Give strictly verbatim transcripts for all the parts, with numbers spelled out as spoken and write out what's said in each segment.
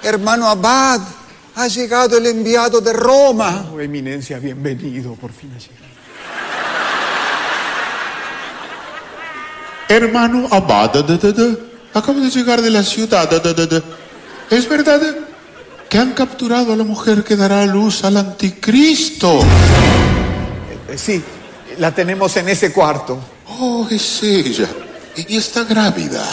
Hermano Abad, ha llegado el enviado de Roma. Oh, eminencia, bienvenido, por fin ha llegado. Hermano Abad, da, da, da. Acabo de llegar de la ciudad. Da, da, da. ¿Es verdad que han capturado a la mujer que dará a luz al anticristo? Eh, sí, la tenemos en ese cuarto. Oh, es ella. Y está grávida.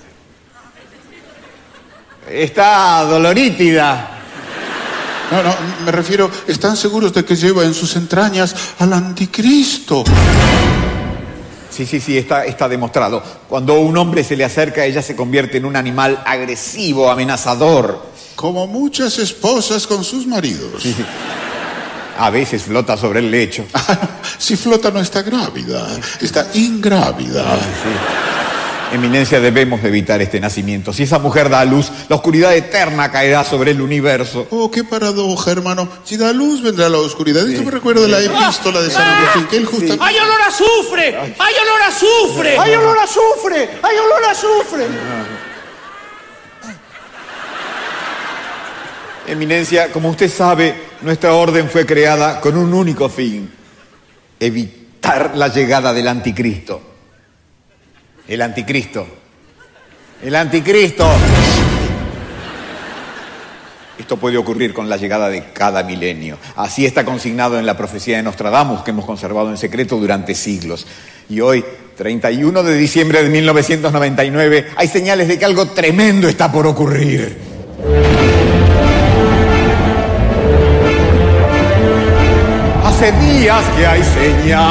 Está dolorítida. No, no, me refiero, ¿están seguros de que lleva en sus entrañas al anticristo? Sí, sí, sí, está, está demostrado. Cuando un hombre se le acerca, ella se convierte en un animal agresivo, amenazador. Como muchas esposas con sus maridos. Sí, sí. A veces flota sobre el lecho. Si flota no está grávida, está ingrávida. Ah, sí. Eminencia, debemos evitar este nacimiento. Si esa mujer da a luz, la oscuridad eterna caerá sobre el universo. Oh, qué paradoja, hermano. Si da luz, vendrá la oscuridad. Esto me recuerda de la epístola de San Agustín, que él justo... ¡Hay olor a azufre! ¡Hay olor a azufre! ¡Hay olor a azufre! ¡Hay olor a azufre! Eminencia, como usted sabe, nuestra orden fue creada con un único fin: evitar la llegada del anticristo. El anticristo. El anticristo. Esto puede ocurrir con la llegada de cada milenio. Así está consignado en la profecía de Nostradamus, que hemos conservado en secreto durante siglos. Y hoy, treinta y uno de diciembre de mil novecientos noventa y nueve, hay señales de que algo tremendo está por ocurrir. Hace días que hay señales.